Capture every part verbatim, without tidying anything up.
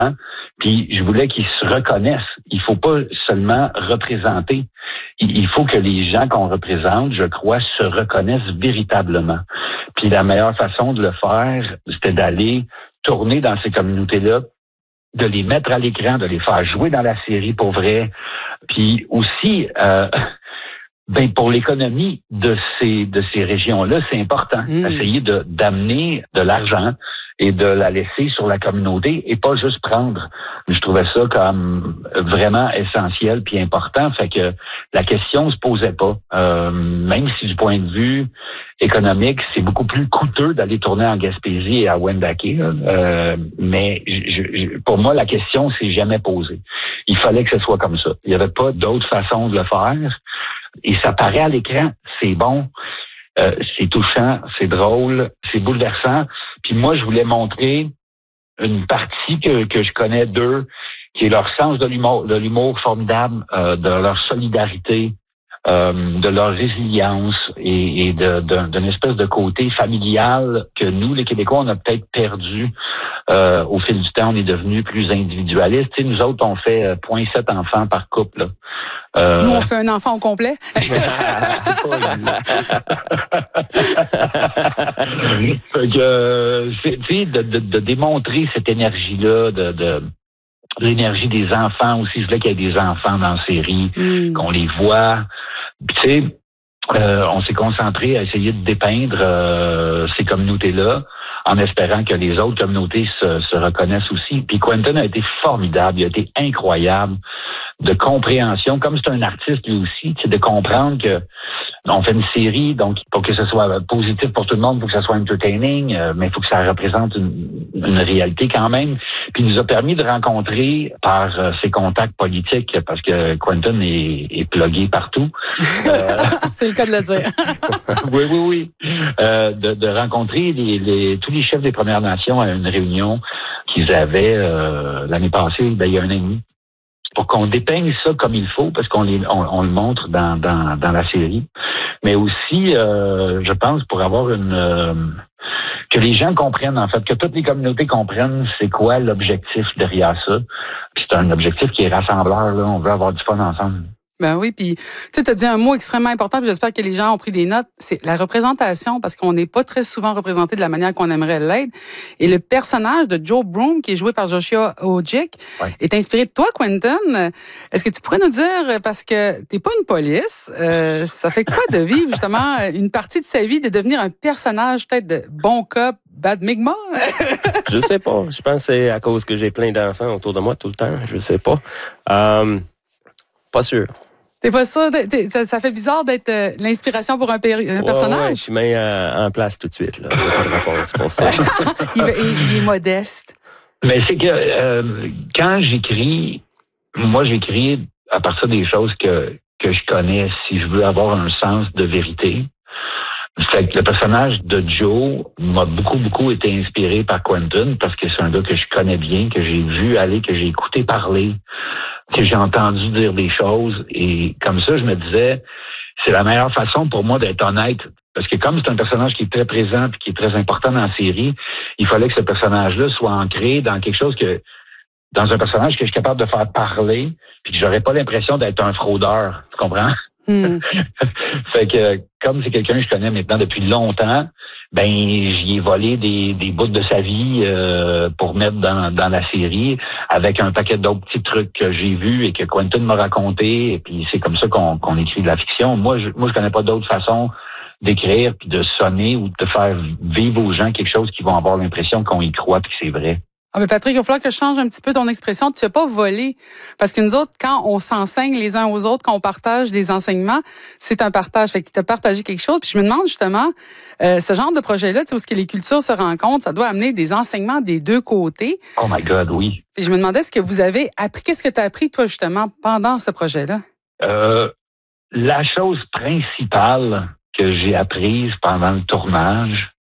Puis je voulais qu'ils se reconnaissent. Il faut pas seulement représenter. Il faut que les gens qu'on représente, je crois, se reconnaissent véritablement. Puis la meilleure façon de le faire, c'était d'aller tourner dans ces communautés-là, de les mettre à l'écran, de les faire jouer dans la série pour vrai. Puis aussi, euh, ben pour l'économie de ces de ces régions-là, c'est important. Mmh. Essayer de d'amener de l'argent et de la laisser sur la communauté et pas juste prendre. Je trouvais ça comme vraiment essentiel puis important. Fait que la question se posait pas. Euh, même si du point de vue économique, c'est beaucoup plus coûteux d'aller tourner en Gaspésie et à Wendake. Euh, mais je, je, pour moi, la question s'est jamais posée. Il fallait que ce soit comme ça. Il n'y avait pas d'autre façon de le faire. Et ça paraît à l'écran, c'est bon. Euh, c'est touchant, c'est drôle, c'est bouleversant. Puis moi, je voulais montrer une partie que, que je connais d'eux, qui est leur sens de l'humour, de l'humour formidable, euh, de leur solidarité, euh, de leur résilience et, et de, de, d'une espèce de côté familial que nous, les Québécois, on a peut-être perdu euh, au fil du temps. On est devenus plus individualistes. Tu sais, nous autres, on fait zéro virgule sept enfants par couple, là. Euh... Nous, on fait un enfant au complet. Fait que, tu sais, de, de, de démontrer cette énergie-là, de, de l'énergie des enfants aussi. Je voulais qu'il y ait des enfants dans la série, mm. qu'on les voit. Tu sais, euh, on s'est concentré à essayer de dépeindre euh, ces communautés-là en espérant que les autres communautés se, se reconnaissent aussi. Puis Quentin a été formidable, il a été incroyable de compréhension, comme c'est un artiste lui aussi, c'est de comprendre que on fait une série, donc pour que ce soit positif pour tout le monde, il faut que ça soit entertaining, euh, mais il faut que ça représente une, une réalité quand même. Puis il nous a permis de rencontrer par euh, ses contacts politiques, parce que Quentin est, est plugué partout. Euh, c'est le cas de le dire. oui, oui, oui. Euh, de, de rencontrer les, les, tous les chefs des Premières Nations à une réunion qu'ils avaient euh, l'année passée, ben, il y a un an et demi, pour qu'on dépeigne ça comme il faut, parce qu'on les, on, on le montre dans, dans, dans la série, mais aussi, euh, je pense, pour avoir une euh, que les gens comprennent, en fait, que toutes les communautés comprennent c'est quoi l'objectif derrière ça. Puis c'est un objectif qui est rassembleur, là. On veut avoir du fun ensemble. Ben oui, puis tu sais, tu as dit un mot extrêmement important, puis j'espère que les gens ont pris des notes, c'est la représentation, parce qu'on n'est pas très souvent représenté de la manière qu'on aimerait l'être. Et le personnage de Joe Broome, qui est joué par Joshua Odjick, ouais. est inspiré de toi, Quentin. Est-ce que tu pourrais nous dire, parce que t'es pas une police, euh, ça fait quoi de vivre justement une partie de sa vie, de devenir un personnage peut-être de bon cop, bad Mi'kmaq? Je sais pas. Je pense que c'est à cause que j'ai plein d'enfants autour de moi tout le temps. Je sais pas. Euh, pas sûr. T'es pas sûr? T'es, t'es, ça fait bizarre d'être euh, l'inspiration pour un, péri- un ouais, personnage? Ouais, je suis mis euh, en place tout de suite. Là. J'ai pas de réponse pour ça. il, il, il est modeste. Mais c'est que euh, quand j'écris, moi j'écris à partir des choses que, que je connais, si je veux avoir un sens de vérité. Fait que le personnage de Joe m'a beaucoup, beaucoup été inspiré par Quentin, parce que c'est un gars que je connais bien, que j'ai vu aller, que j'ai écouté parler, que j'ai entendu dire des choses. Et comme ça, je me disais, c'est la meilleure façon pour moi d'être honnête. Parce que comme c'est un personnage qui est très présent et qui est très important dans la série, il fallait que ce personnage-là soit ancré dans quelque chose que, dans un personnage que je suis capable de faire parler, puis que j'aurais pas l'impression d'être un fraudeur. Tu comprends? Mm. Fait que comme c'est quelqu'un que je connais maintenant depuis longtemps, ben j'y ai volé des, des bouts de sa vie euh, pour mettre dans, dans la série, avec un paquet d'autres petits trucs que j'ai vus et que Quentin m'a raconté, et puis c'est comme ça qu'on, qu'on écrit de la fiction. Moi, je moi je connais pas d'autre façon d'écrire puis de sonner ou de faire vivre aux gens quelque chose qui vont avoir l'impression qu'on y croit puis que c'est vrai. Ah, mais Patrick, il va falloir que je change un petit peu ton expression. Tu n'as pas volé. Parce que nous autres, quand on s'enseigne les uns aux autres, quand on partage des enseignements, c'est un partage. Fait que tu as partagé quelque chose. Puis je me demande justement, euh, ce genre de projet-là, tu sais, où ce que les cultures se rencontrent, ça doit amener des enseignements des deux côtés. Oh my God, oui. Puis je me demandais ce que vous avez appris. Qu'est-ce que tu as appris, toi, justement, pendant ce projet-là? Euh, la chose principale que j'ai apprise pendant le tournage,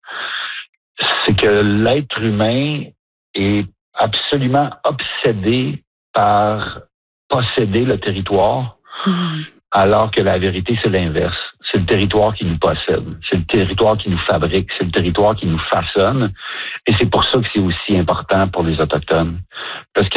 c'est que l'être humain est absolument obsédé par posséder le territoire, mmh. alors que la vérité, c'est l'inverse. C'est le territoire qui nous possède. C'est le territoire qui nous fabrique. C'est le territoire qui nous façonne. Et c'est pour ça que c'est aussi important pour les Autochtones. Parce que